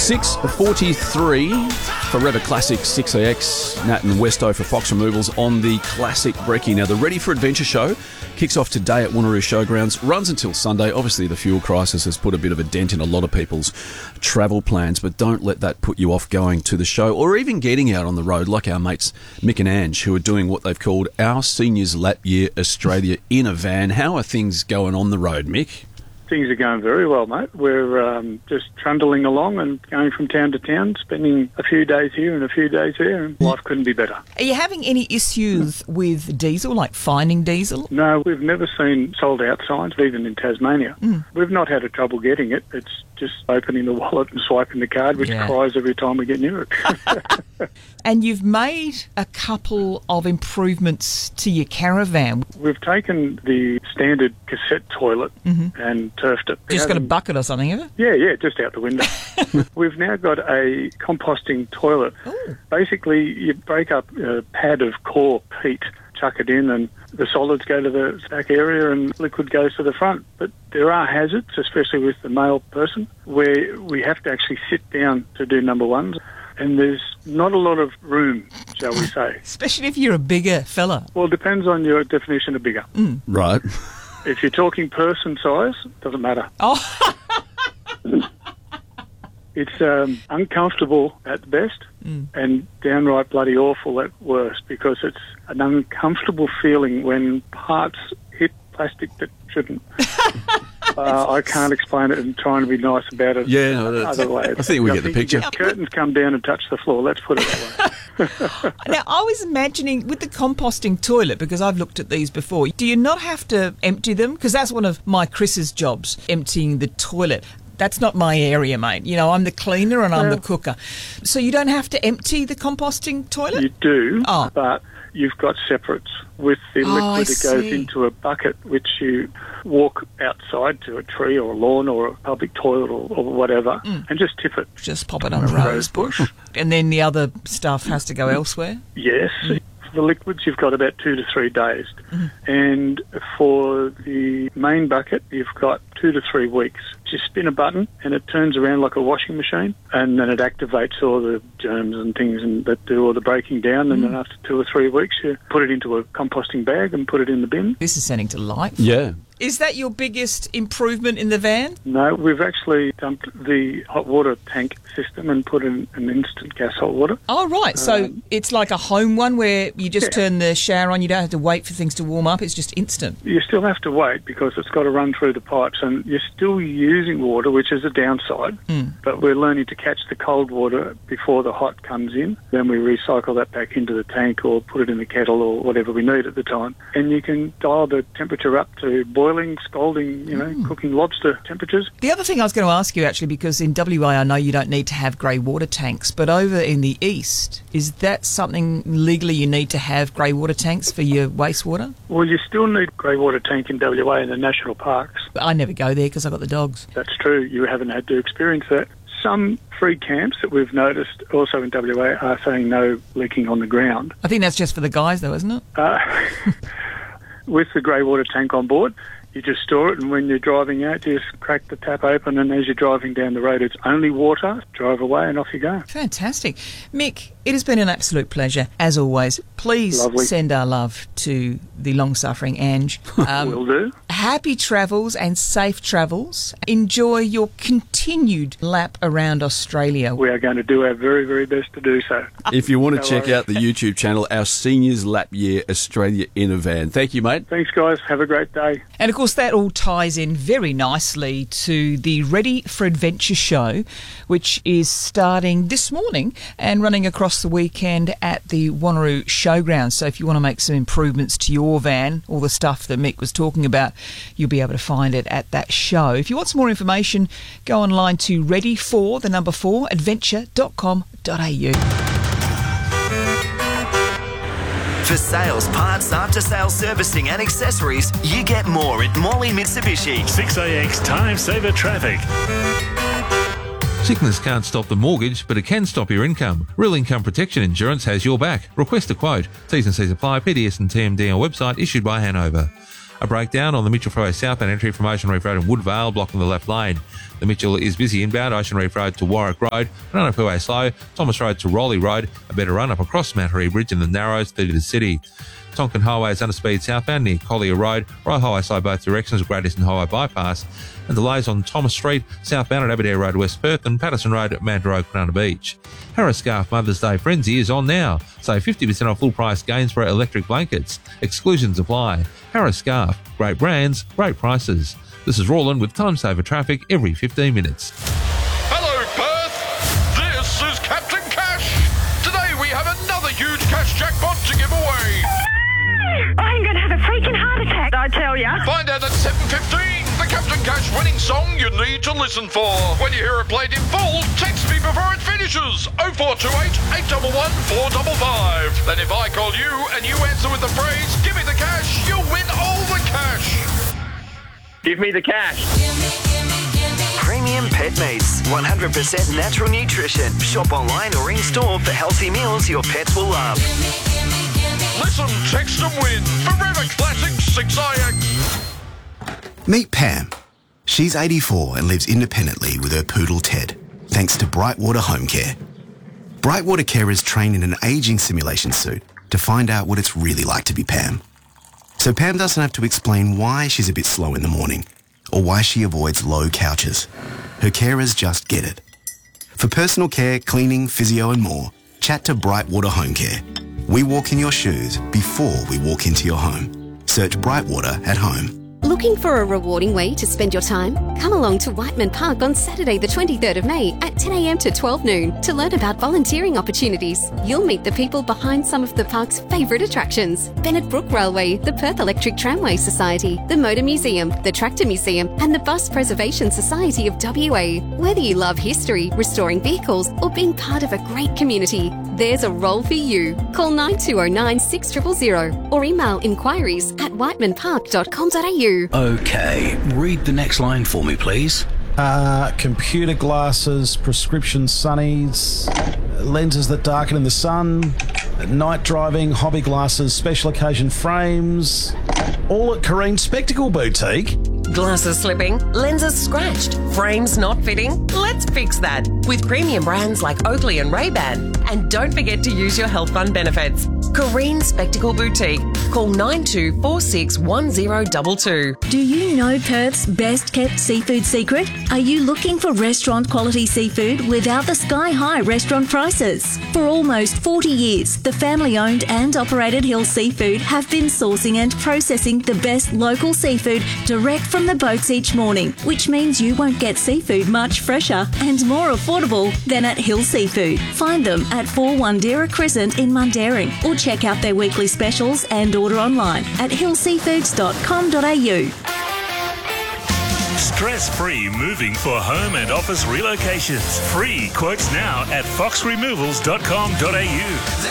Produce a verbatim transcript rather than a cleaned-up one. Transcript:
six forty-three, Forever Classic six A X, Nat and Westo for Fox Removals on the classic brekkie. Now, the Ready for Adventure show kicks off today at Wanneroo Showgrounds, runs until Sunday. Obviously, the fuel crisis has put a bit of a dent in a lot of people's travel plans, but don't let that put you off going to the show or even getting out on the road like our mates Mick and Ange, who are doing what they've called Our Seniors Lap Year Australia in a van. How are things going on the road, Mick? Things are going very well, mate. We're um, just trundling along and going from town to town, spending a few days here and a few days there, and life couldn't be better. Are you having any issues with diesel, like finding diesel? No, we've never seen sold-out signs, even in Tasmania. Mm. We've not had a trouble getting it. It's just opening the wallet and swiping the card, which yeah. cries every time we get near it. And you've made a couple of improvements to your caravan. We've taken the standard cassette toilet mm-hmm. and turfed it. Just got a bucket or something, have you? Yeah, yeah, just out the window. We've now got a composting toilet. Ooh. Basically, you break up a pad of core peat, chuck it in, and the solids go to the back area and liquid goes to the front. But there are hazards, especially with the male person, where we have to actually sit down to do number ones. And there's not a lot of room, shall we say. Especially if you're a bigger fella. Well, it depends on your definition of bigger. Mm. Right. If you're talking person size, doesn't matter. Oh. It's um, uncomfortable at the best mm. and downright bloody awful at worst, because it's an uncomfortable feeling when parts hit plastic that shouldn't. Uh, I can't explain it and trying to be nice about it. Yeah, no, other way. I think we get the picture. Curtains come down and touch the floor. Let's put it that way. Now, I was imagining with the composting toilet, because I've looked at these before, do you not have to empty them? Because that's one of my Chris's jobs, emptying the toilet. That's not my area, mate. You know, I'm the cleaner and I'm well, the cooker. So you don't have to empty the composting toilet? You do, oh. but you've got separates with the liquid oh, that goes see. into a bucket, which you walk outside to a tree or a lawn or a public toilet or, or whatever mm. and just tip it. Just pop it on a rose bush. And then the other stuff has to go elsewhere? Yes. Mm. For the liquids, you've got about two to three days. Mm. And for the main bucket, you've got two to three weeks. You spin a button and it turns around like a washing machine, and then it activates all the germs and things and that do all the breaking down, mm. and then after two or three weeks you put it into a composting bag and put it in the bin. This is sounding delightful. Yeah. Is that your biggest improvement in the van? No, we've actually dumped the hot water tank system and put in an instant gas hot water. Oh, right. So um, it's like a home one where you just yeah. turn the shower on, you don't have to wait for things to warm up, it's just instant. You still have to wait because it's got to run through the pipes, and you're still using water, which is a downside, mm. but we're learning to catch the cold water before the hot comes in. Then we recycle that back into the tank or put it in the kettle or whatever we need at the time. And you can dial the temperature up to boil. Boiling, scalding, you know, mm. cooking lobster temperatures. The other thing I was going to ask you, actually, because in W A I know you don't need to have grey water tanks, but over in the east, is that something legally you need to have grey water tanks for your wastewater? Well, you still need grey water tank in W A in the national parks. But I never go there because I've got the dogs. That's true. You haven't had to experience that. Some free camps that we've noticed also in W A are saying no leaking on the ground. I think that's just for the guys, though, isn't it? Uh, with the grey water tank on board, you just store it, and when you're driving out, you just crack the tap open, and as you're driving down the road, it's only water. Drive away and off you go. Fantastic. Mick, it has been an absolute pleasure, as always. Please Lovely. Send our love to the long-suffering Ange. Um, Will do. Happy travels and safe travels. Enjoy your continued lap around Australia. We are going to do our very, very best to do so. If you want to check out the YouTube channel, Our Seniors Lap Year Australia in a Van. Thank you, mate. Thanks, guys. Have a great day. And, of course, that all ties in very nicely to the Ready for Adventure show, which is starting this morning and running across the weekend at the Wanneroo Showgrounds. So if you want to make some improvements to your van, all the stuff that Mick was talking about, you'll be able to find it at that show. If you want some more information, go online to ready for, the number four, adventure dot com dot a u. For sales, parts, after-sales servicing and accessories, you get more at Morley Mitsubishi. six A X Time Saver Traffic. Sickness can't stop the mortgage, but it can stop your income. Real Income Protection Insurance has your back. Request a quote. T's and C's apply. P D S and T M D on website, issued by Hanover. A breakdown on the Mitchell Freeway southbound entry from Ocean Reef Road and Woodvale, blocking the left lane. The Mitchell is busy inbound, Ocean Reef Road to Warwick Road, Banana Freeway slow, Thomas Road to Raleigh Road, a better run up across Mattery Bridge in the Narrows through to the city. Tonkin Highway is under speed southbound near Collier Road, Royal Highway slow both directions, Great Eastern Highway bypass, and delays on Thomas Street, southbound at Aberdare Road, West Perth, and Patterson Road at Mad Road, Banana Beach. Harris Scarf Mother's Day Frenzy is on now. Save fifty percent off full price Gainsborough electric blankets. Exclusions apply. Harris Scarf, great brands, great prices. This is Roland with Time Saver Traffic every fifteen minutes. Hello, Perth. This is Captain Cash. Today we have another huge cash jackpot to give away. I'm going to have a freaking heart attack, I tell ya. Find out at seven fifteen. The Captain Cash winning song you need to listen for. When you hear it played in full, text me before it finishes. oh four two eight, eight one one, four five five. Then if I call you and you answer with the phrase, give me the cash, you'll win all the cash. Give me the cash. Premium Pet Meats, one hundred percent natural nutrition. Shop online or in-store for healthy meals your pets will love. Listen, text and win. Forever Classic six I X. Meet Pam. She's eighty-four and lives independently with her poodle Ted, thanks to Brightwater Home Care. Brightwater carers train in an ageing simulation suit to find out what it's really like to be Pam. So Pam doesn't have to explain why she's a bit slow in the morning or why she avoids low couches. Her carers just get it. For personal care, cleaning, physio and more, chat to Brightwater Home Care. We walk in your shoes before we walk into your home. Search Brightwater at home. Looking for a rewarding way to spend your time? Come along to Whiteman Park on Saturday the twenty-third of May at ten a m to twelve noon to learn about volunteering opportunities. You'll meet the people behind some of the park's favourite attractions: Bennett Brook Railway, the Perth Electric Tramway Society, the Motor Museum, the Tractor Museum and the Bus Preservation Society of W A. Whether you love history, restoring vehicles or being part of a great community, there's a role for you. Call nine two zero nine, six zero zero zero or email inquiries at whiteman park dot com dot a u. Okay, read the next line for me, please. Uh, computer glasses, prescription sunnies, lenses that darken in the sun, night driving, hobby glasses, special occasion frames, all at Careen Spectacle Boutique. Glasses slipping, lenses scratched, frames not fitting? Let's fix that with premium brands like Oakley and Ray-Ban. And don't forget to use your health fund benefits. Careen Spectacle Boutique. Call nine two four six one zero two two. Do you know Perth's best kept seafood secret? Are you looking for restaurant quality seafood without the sky high restaurant prices? For almost forty years, the family owned and operated Hill Seafood have been sourcing and processing the best local seafood direct from the boats each morning, which means you won't get seafood much fresher and more affordable than at Hill Seafood. Find them at four Wandera Crescent in Mundaring or check out their weekly specials and order online at hill seafoods dot com dot a u. Stress-free moving for home and office relocations. Free quotes now at fox removals dot com dot a u.